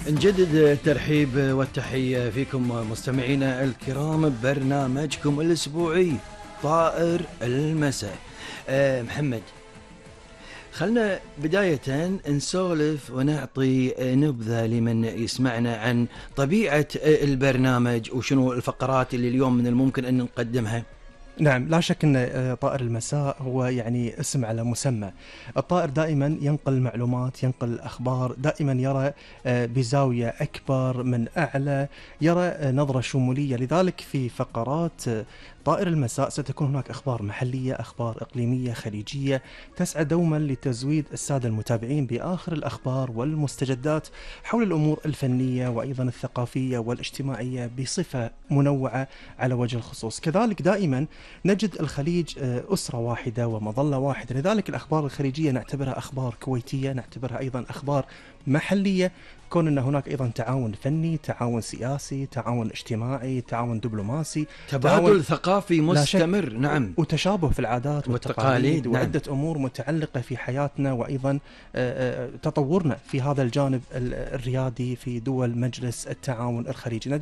نجدد الترحيب والتحية فيكم مستمعينا الكرام ببرنامجكم الأسبوعي طائر المساء. محمد، خلنا بداية نسولف ونعطي نبذة لمن يسمعنا عن طبيعة البرنامج وشنو الفقرات اللي اليوم من الممكن أن نقدمها. نعم، لا شك أن طائر المساء هو يعني اسم على مسمى. الطائر دائما ينقل معلومات، ينقل أخبار، دائما يرى بزاوية أكبر من أعلى، يرى نظرة شمولية. لذلك في فقرات طائر المساء ستكون هناك أخبار محلية، أخبار إقليمية، خليجية، تسعى دوما لتزويد السادة المتابعين بآخر الأخبار والمستجدات حول الأمور الفنية وأيضا الثقافية والاجتماعية بصفة منوعة على وجه الخصوص. كذلك دائما نجد الخليج أسرة واحدة ومظلة واحدة، لذلك الأخبار الخليجية نعتبرها أخبار كويتية، نعتبرها أيضا أخبار محلية، كون أن هناك أيضا تعاون فني، تعاون سياسي، تعاون اجتماعي، تعاون دبلوماسي، تبادل ثقافي مستمر. نعم، وتشابه في العادات والتقاليد نعم. وعدة أمور متعلقة في حياتنا، وأيضا تطورنا في هذا الجانب الريادي في دول مجلس التعاون الخليجي.